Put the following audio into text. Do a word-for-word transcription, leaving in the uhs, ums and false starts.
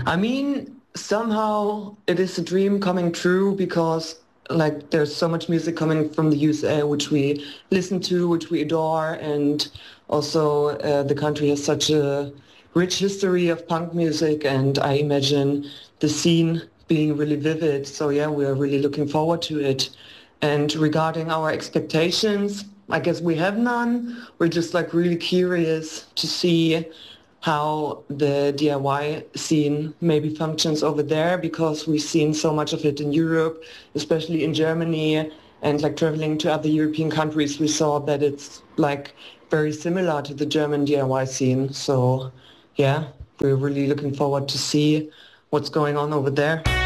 I mean, somehow it is a dream coming true because like there's so much music coming from the U S A which we listen to, which we adore, and also uh, the country has such a rich history of punk music, and I imagine the scene being really vivid. So yeah, we're really looking forward to it. And regarding our expectations, I guess we have none. We're just like really curious to see how the D I Y scene maybe functions over there, because we've seen so much of it in Europe, especially in Germany, and like traveling to other European countries, we saw that it's like very similar to the German D I Y scene. So yeah, we're really looking forward to see what's going on over there.